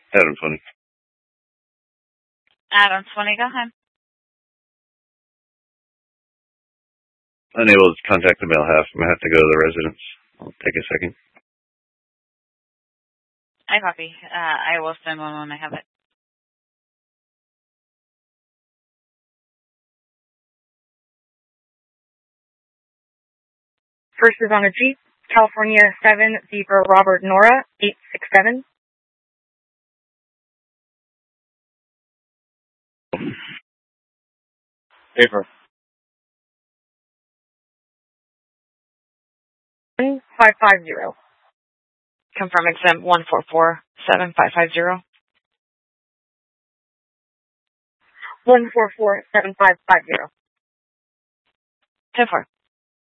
Adam 20. Adam 20, go ahead. Unable to contact the male half. I'm going to have to go to the residence. I'll take a second. I copy. I will send one when I have it. First is on a Jeep, California 7, Zebra Robert Nora, 867. Paper. 550. Confirm exempt 1447550. 1447550. 10-4.